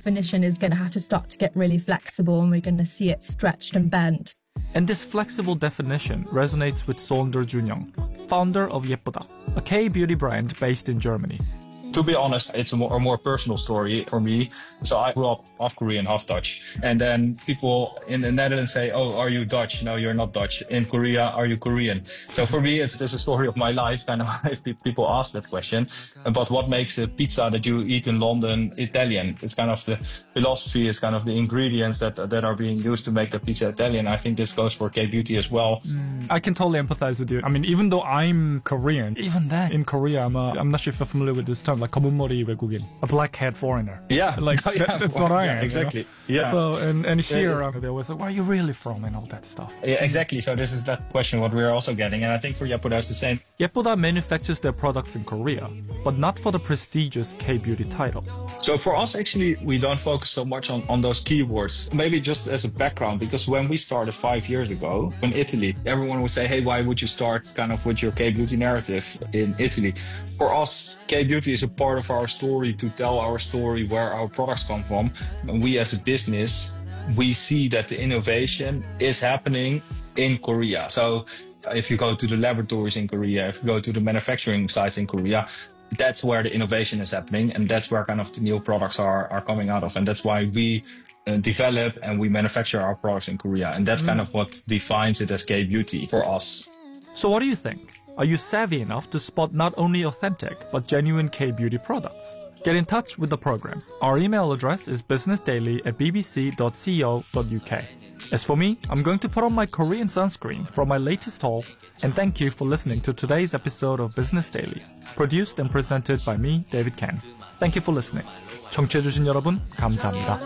definition is going to have to start to get really flexible, and we're going to see it stretched and bent. And this flexible definition resonates with Sonder Junyoung, founder of Yepoda, a K-beauty brand based in Germany. To be honest, it's a more personal story for me. So I grew up half Korean, half Dutch. And then people in the Netherlands say, oh, are you Dutch? No, you're not Dutch. In Korea, are you Korean? So for me, it's a story of my life, kind of, if people ask that question. But what makes a pizza that you eat in London Italian? It's kind of the philosophy, it's kind of the ingredients that are being used to make the pizza Italian. I think this goes for K-beauty as well. I can totally empathize with you. I mean, even though I'm Korean, even then in Korea, I'm not sure if you're familiar with this term, like 검은 머리 외국인, a black-haired foreigner. Yeah, like that's what I am. Exactly. You know? Yeah. So and here they always say, where are you really from, and all that stuff. Yeah, exactly. So this is that question what we're also getting, and I think for Yepoda it's the same. Yepoda manufactures their products in Korea, but not for the prestigious K-beauty title. So for us, actually, we don't focus so much on those keywords. Maybe just as a background, because when we started 5 years ago in Italy, everyone would say, hey, why would you start kind of with your K-beauty narrative in Italy? For us, K-beauty is a part of our story to tell our story, where our products come from. And we as a business, we see that the innovation is happening in Korea. So if you go to the laboratories in Korea, if you go to the manufacturing sites in Korea, that's where the innovation is happening, and that's where kind of the new products are coming out of. And that's why we develop and we manufacture our products in Korea. And that's kind of what defines it as K-beauty for us. So what do you think? Are you savvy enough to spot not only authentic, but genuine K-beauty products? Get in touch with the program. Our email address is businessdaily@bbc.co.uk. As for me, I'm going to put on my Korean sunscreen from my latest haul, and thank you for listening to today's episode of Business Daily, produced and presented by me, David Kan. Thank you for listening. 청취해주신 여러분, 감사합니다.